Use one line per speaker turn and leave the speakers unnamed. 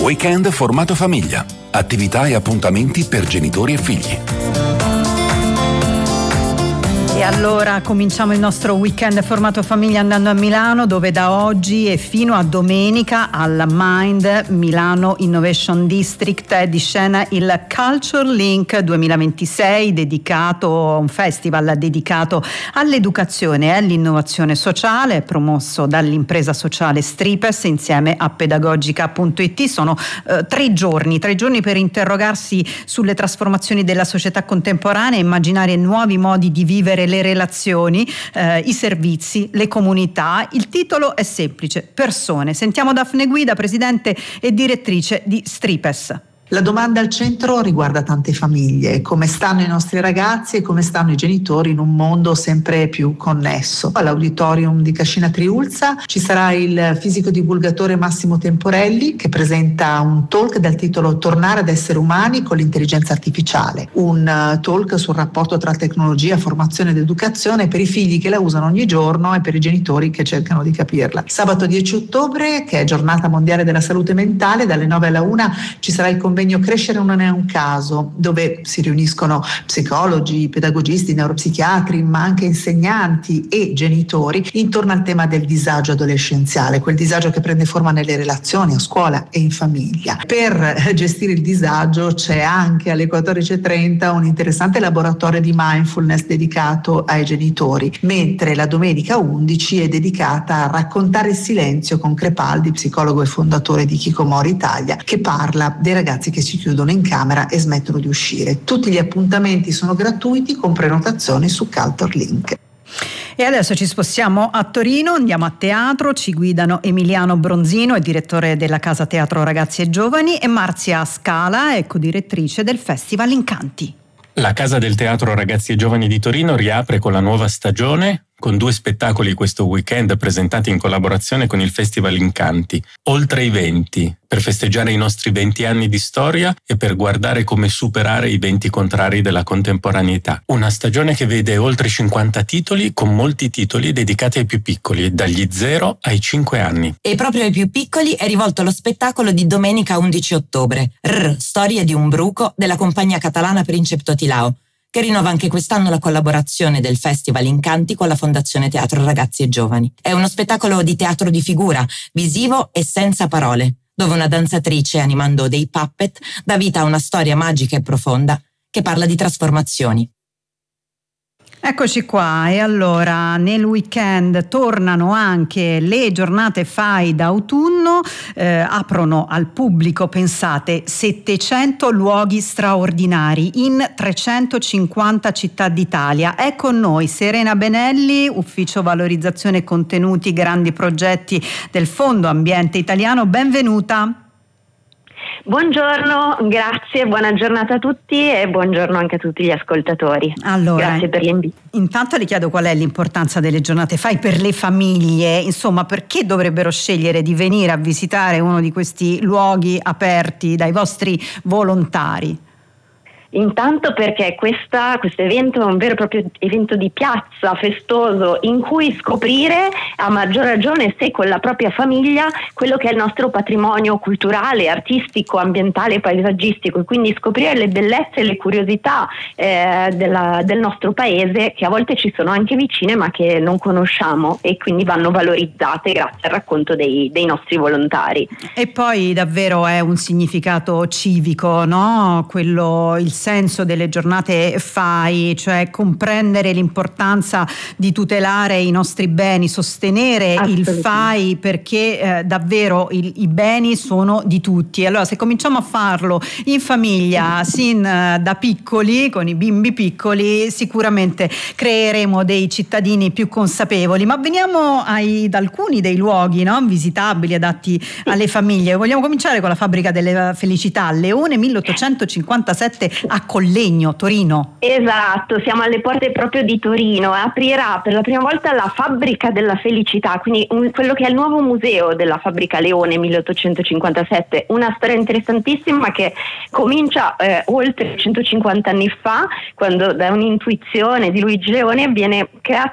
Weekend formato famiglia. Attività e appuntamenti per genitori e figli.
E allora cominciamo il nostro weekend formato famiglia andando a Milano, dove da oggi e fino a domenica alla Mind Milano Innovation District è di scena il Culture Link 2026, un festival dedicato all'educazione e all'innovazione sociale, promosso dall'impresa sociale Stripes insieme a pedagogica.it. Sono 3 giorni per interrogarsi sulle trasformazioni della società contemporanea e immaginare nuovi modi di vivere le relazioni, i servizi, le comunità. Il titolo è semplice: persone. Sentiamo Daphne Guida, presidente e direttrice di Stripes.
La domanda al centro riguarda tante famiglie: come stanno i nostri ragazzi e come stanno i genitori in un mondo sempre più connesso. All'Auditorium di Cascina Triulza ci sarà il fisico divulgatore Massimo Temporelli, che presenta un talk dal titolo Tornare ad essere umani con l'intelligenza artificiale, un talk sul rapporto tra tecnologia, formazione ed educazione per i figli che la usano ogni giorno e per i genitori che cercano di capirla. Sabato 10 ottobre, che è giornata mondiale della salute mentale, dalle 9 alla 1 ci sarà il convegno Crescere non è un caso, dove si riuniscono psicologi, pedagogisti, neuropsichiatri, ma anche insegnanti e genitori intorno al tema del disagio adolescenziale, quel disagio che prende forma nelle relazioni, a scuola e in famiglia. Per gestire il disagio c'è anche alle 14:30 un interessante laboratorio di mindfulness dedicato ai genitori, mentre la domenica 11 è dedicata a raccontare il silenzio con Crepaldi, psicologo e fondatore di Kikomori Italia, che parla dei ragazzi che si chiudono in camera e smettono di uscire. Tutti gli appuntamenti sono gratuiti con prenotazioni su Culture Link.
E adesso ci spostiamo a Torino, andiamo a teatro, ci guidano Emiliano Bronzino, è direttore della Casa Teatro Ragazzi e Giovani, e Marzia Scala, è co-direttrice del Festival Incanti.
La Casa del Teatro Ragazzi e Giovani di Torino riapre con la nuova stagione, con 2 spettacoli questo weekend presentati in collaborazione con il Festival Incanti. Oltre i 20, per festeggiare i nostri 20 anni di storia e per guardare come superare i venti contrari della contemporaneità. Una stagione che vede oltre 50 titoli, con molti titoli dedicati ai più piccoli, dagli 0 ai 5 anni.
E proprio ai più piccoli è rivolto lo spettacolo di domenica 11 ottobre, Storia di un bruco, della compagnia catalana Príncep Totilao, che rinnova anche quest'anno la collaborazione del Festival Incanti con la Fondazione Teatro Ragazzi e Giovani. È uno spettacolo di teatro di figura, visivo e senza parole, dove una danzatrice, animando dei puppet, dà vita a una storia magica e profonda che parla di trasformazioni.
Eccoci qua, e allora nel weekend tornano anche le giornate FAI d'autunno, aprono al pubblico, pensate, 700 luoghi straordinari in 350 città d'Italia. È con noi Serena Benelli, Ufficio Valorizzazione Contenuti Grandi Progetti del Fondo Ambiente Italiano, benvenuta.
Buongiorno, grazie, buona giornata a tutti e buongiorno anche a tutti gli ascoltatori.
Allora,
grazie per l'invito.
Intanto le chiedo qual è l'importanza delle giornate FAI per le famiglie, insomma, perché dovrebbero scegliere di venire a visitare uno di questi luoghi aperti dai vostri volontari?
Intanto perché questo evento è un vero e proprio evento di piazza, festoso, in cui scoprire, a maggior ragione se con la propria famiglia, quello che è il nostro patrimonio culturale, artistico, ambientale e paesaggistico, e quindi scoprire le bellezze e le curiosità del nostro paese, che a volte ci sono anche vicine ma che non conosciamo e quindi vanno valorizzate grazie al racconto dei nostri volontari.
E poi davvero è un significato civico, no? Il senso delle giornate FAI, cioè comprendere l'importanza di tutelare i nostri beni, sostenere il FAI, perché davvero i beni sono di tutti. Allora, se cominciamo a farlo in famiglia, sin da piccoli, con i bimbi piccoli, sicuramente creeremo dei cittadini più consapevoli. Ma veniamo ad alcuni dei luoghi, no, visitabili, adatti alle famiglie. Vogliamo cominciare con la Fabbrica delle Felicità, Leone 1857 a Collegno, Torino.
Esatto, siamo alle porte proprio di Torino. Aprirà per la prima volta la Fabbrica della Felicità, quindi quello che è il nuovo museo della Fabbrica Leone 1857, una storia interessantissima che comincia oltre 150 anni fa, quando da un'intuizione di Luigi Leone viene creata